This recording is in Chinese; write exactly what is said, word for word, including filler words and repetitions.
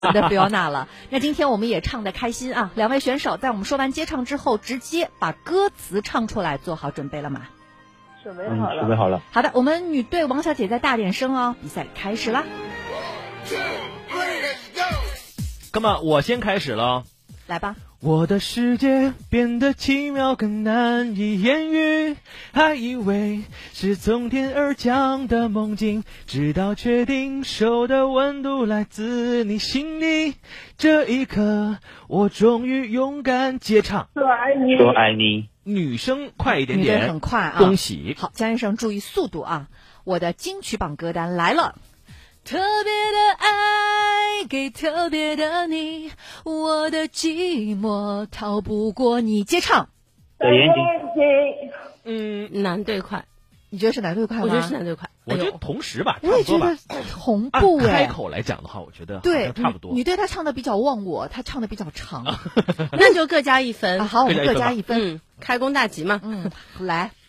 的 Fiona 了。那今天我们也唱得开心啊！两位选手在我们说完接唱之后，直接把歌词唱出来，做好准备了吗？ 准备好了， 嗯、准备好了。 好的，我们女队王小姐再大点声哦，比赛开始啦！ 那么我先开始了， 来吧。 我的世界变得奇妙更难以言喻，还以为是从天而降的梦境，直到确定手的温度来自你心里，这一刻我终于勇敢接唱。 说爱你， 说爱你。 女生快一点女点， 队很快啊！ 恭喜。 好，江先生注意速度啊！我的金曲榜歌单来了。特别的爱给特别的你，我的寂寞逃不过你。接唱。 的眼睛。 嗯， 男队快， 你觉得是男队快吗？ 我觉得是男队快。 我觉得同时吧， 我也觉差不多吧得同步哎。 开口来讲的话，我觉得对差不多。 女队她唱的比较忘我，她唱的比较长， 那就各加一分。 啊、好，我们各加一分。 嗯，开工大吉嘛。 嗯，来。